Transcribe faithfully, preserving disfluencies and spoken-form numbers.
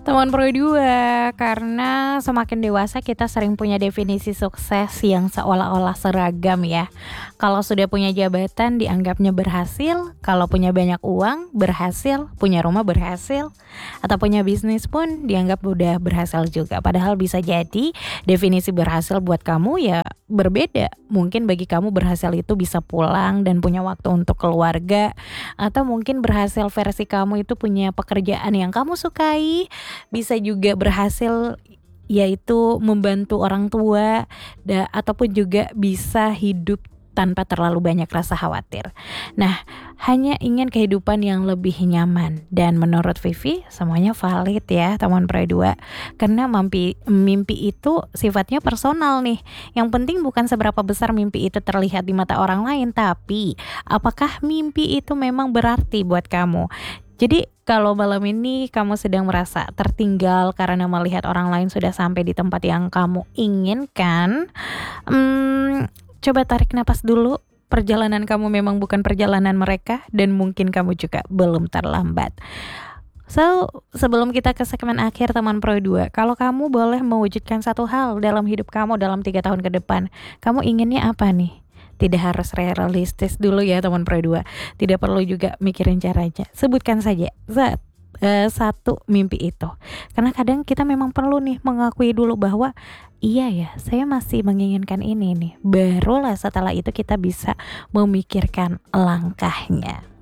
Teman Pro dua, karena semakin dewasa kita sering punya definisi sukses yang seolah-olah seragam ya. Kalau sudah punya jabatan dianggapnya berhasil, kalau punya banyak uang berhasil, punya rumah berhasil, atau punya bisnis pun dianggap udah berhasil juga. Padahal bisa jadi definisi berhasil buat kamu ya berbeda. Mungkin bagi kamu berhasil itu bisa pulang dan punya waktu untuk keluarga, atau mungkin berhasil versi kamu itu punya pekerjaan yang kamu sukai, bisa juga berhasil yaitu membantu orang tua da, ataupun juga bisa hidup tanpa terlalu banyak rasa khawatir. Nah, hanya ingin kehidupan yang lebih nyaman. Dan menurut Vivi, semuanya valid ya teman Pro dua. Karena mimpi, mimpi itu sifatnya personal nih. Yang penting bukan seberapa besar mimpi itu terlihat di mata orang lain, tapi apakah mimpi itu memang berarti buat kamu. Jadi kalau malam ini kamu sedang merasa tertinggal karena melihat orang lain sudah sampai di tempat yang kamu inginkan, hmm, coba tarik napas dulu. Perjalanan kamu memang bukan perjalanan mereka, dan mungkin kamu juga belum terlambat. So, sebelum kita ke segmen akhir teman Pro dua, kalau kamu boleh mewujudkan satu hal dalam hidup kamu dalam tiga tahun ke depan, kamu inginnya apa nih? Tidak harus realistis dulu ya teman Pro dua. Tidak perlu juga mikirin caranya. Sebutkan saja zat uh, satu mimpi itu. Karena kadang kita memang perlu nih mengakui dulu bahwa iya ya, saya masih menginginkan ini nih. Barulah setelah itu kita bisa memikirkan langkahnya.